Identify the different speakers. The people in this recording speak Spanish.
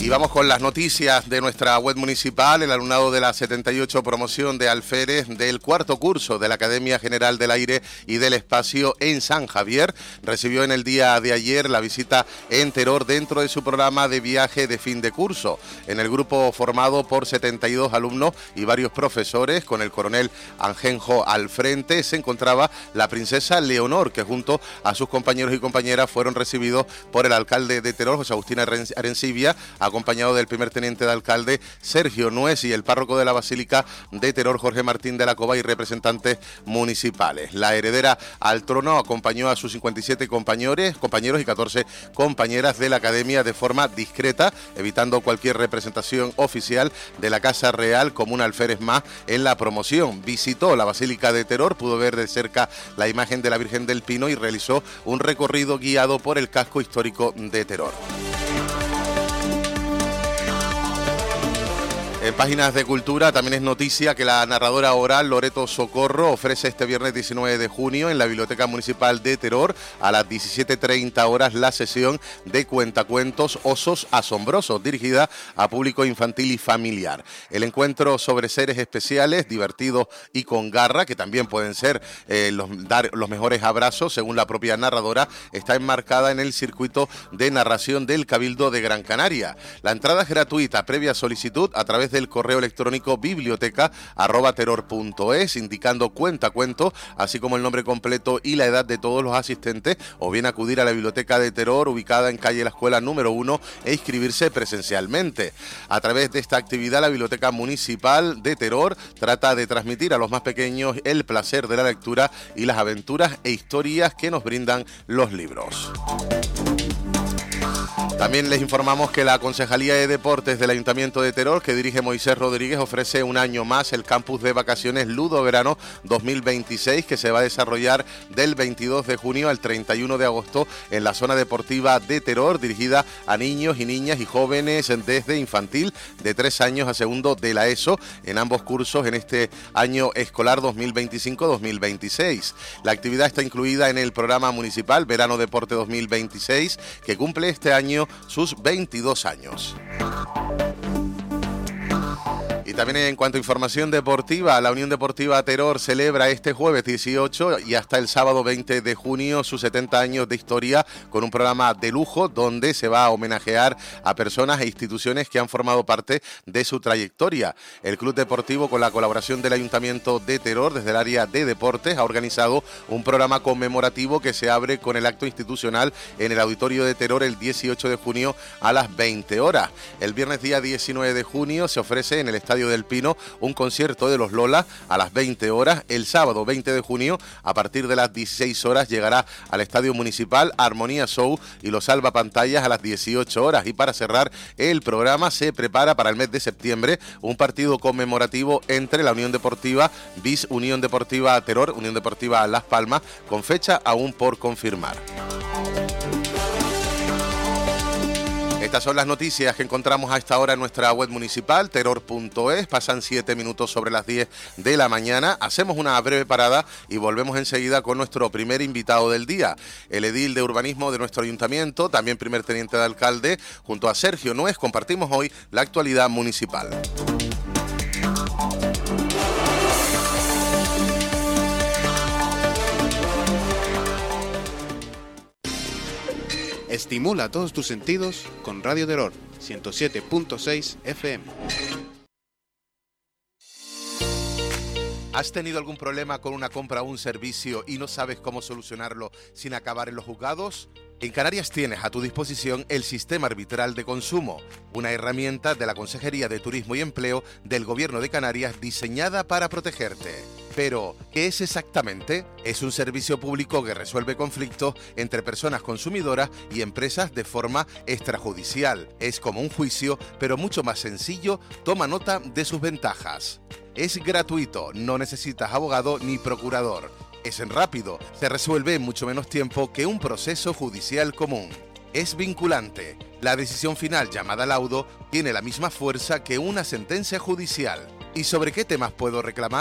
Speaker 1: Y vamos con las noticias de nuestra web municipal. El alumnado de la 78 promoción de alférez del cuarto curso de la Academia General del Aire y del Espacio en San Javier recibió en el día de ayer la visita en Teror dentro de su programa de viaje de fin de curso. En el grupo formado por 72 alumnos y varios profesores, con el coronel Angenjo al frente, se encontraba la princesa Leonor, que junto a sus compañeros y compañeras fueron recibidos por el alcalde de Teror, José Agustín Arencibia, acompañado del primer teniente de alcalde Sergio Nuez y el párroco de la Basílica de Teror, Jorge Martín de la Cova, y representantes municipales. La heredera al trono acompañó a sus 57 compañeros y 14 compañeras de la Academia de forma discreta, evitando cualquier representación oficial de la Casa Real como un alférez más en la promoción. Visitó la Basílica de Teror, pudo ver de cerca la imagen de la Virgen del Pino y realizó un recorrido guiado por el casco histórico de Teror. En páginas de cultura también es noticia que la narradora oral Loreto Socorro ofrece este viernes 19 de junio en la Biblioteca Municipal de Teror a las 17:30 horas la sesión de cuentacuentos Osos Asombrosos, dirigida a público infantil y familiar. El encuentro sobre seres especiales, divertidos y con garra, que también pueden ser dar los mejores abrazos, según la propia narradora, está enmarcada en el circuito de narración del Cabildo de Gran Canaria. La entrada es gratuita, previa solicitud a través del correo electrónico biblioteca@teror.es, indicando cuentacuentos, así como el nombre completo y la edad de todos los asistentes, o bien acudir a la Biblioteca de Teror, ubicada en calle La Escuela número 1, e inscribirse presencialmente. A través de esta actividad, la Biblioteca Municipal de Teror trata de transmitir a los más pequeños el placer de la lectura y las aventuras e historias que nos brindan los libros. También les informamos que la Concejalía de Deportes del Ayuntamiento de Teror, que dirige Moisés Rodríguez, ofrece un año más el campus de vacaciones Ludo Verano 2026, que se va a desarrollar del 22 de junio al 31 de agosto en la zona deportiva de Teror, dirigida a niños y niñas y jóvenes desde infantil de 3 años a segundo de la ESO, en ambos cursos en este año escolar 2025-2026. La actividad está incluida en el programa municipal Verano Deporte 2026, que cumple este año sus 22 años. Y también en cuanto a información deportiva, la Unión Deportiva Teror celebra este jueves 18 y hasta el sábado 20 de junio sus 70 años de historia con un programa de lujo donde se va a homenajear a personas e instituciones que han formado parte de su trayectoria. El Club Deportivo, con la colaboración del Ayuntamiento de Teror desde el área de deportes, ha organizado un programa conmemorativo que se abre con el acto institucional en el Auditorio de Teror el 18 de junio a las 20 horas. El viernes día 19 de junio se ofrece en el Estadio del Pino un concierto de los Lola a las 20 horas. El sábado 20 de junio, a partir de las 16 horas, llegará al Estadio Municipal Armonía Show y los Salvapantallas a las 18 horas. Y para cerrar el programa, se prepara para el mes de septiembre un partido conmemorativo entre la Unión Deportiva bis Unión Deportiva Teror, Unión Deportiva Las Palmas, con fecha aún por confirmar. Estas son las noticias que encontramos a esta hora en nuestra web municipal, teror.es. Pasan 7 minutos sobre las 10 de la mañana. Hacemos una breve parada y volvemos enseguida con nuestro primer invitado del día, el edil de urbanismo de nuestro ayuntamiento, también primer teniente de alcalde. Junto a Sergio Nuez compartimos hoy la actualidad municipal.
Speaker 2: Estimula todos tus sentidos con Radio Teror 107.6 FM.
Speaker 1: ¿Has tenido algún problema con una compra o un servicio y no sabes cómo solucionarlo sin acabar en los juzgados? En Canarias tienes a tu disposición el Sistema Arbitral de Consumo, una herramienta de la Consejería de Turismo y Empleo del Gobierno de Canarias diseñada para protegerte. Pero, ¿qué es exactamente? Es un servicio público que resuelve conflictos entre personas consumidoras y empresas de forma extrajudicial. Es como un juicio, pero mucho más sencillo. Toma nota de sus ventajas. Es gratuito, no necesitas abogado ni procurador. Es rápido, se resuelve en mucho menos tiempo que un proceso judicial común. Es vinculante. La decisión final, llamada laudo, tiene la misma fuerza que una sentencia judicial. ¿Y sobre qué temas puedo reclamar?